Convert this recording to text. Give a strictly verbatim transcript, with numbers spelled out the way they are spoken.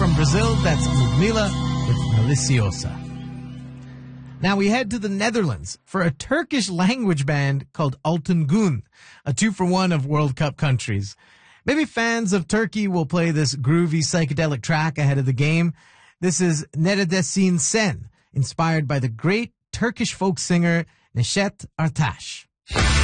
from Brazil, that's Ludmilla with Maliciosa. Now we head to the Netherlands for a Turkish language band called Altın Gün, a two-for-one of World Cup countries. Maybe fans of Turkey will play this groovy psychedelic track ahead of the game. This is Neredesin Sen, inspired by the great Turkish folk singer Neşet Ertaş.